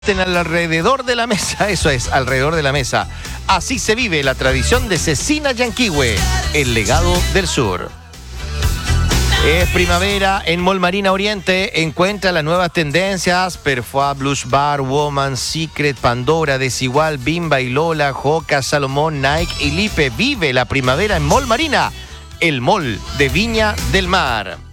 alrededor de la mesa, eso es, alrededor de la mesa. Así se vive la tradición de Cecina Yanquihue, el legado del sur. Es primavera en Mall Marina Oriente. Encuentra las nuevas tendencias: Perfua, Blush Bar, Woman, Secret, Pandora, Desigual, Bimba y Lola, Joca, Salomón, Nike y Lipe. Vive la primavera en Mall Marina, el mall de Viña del Mar.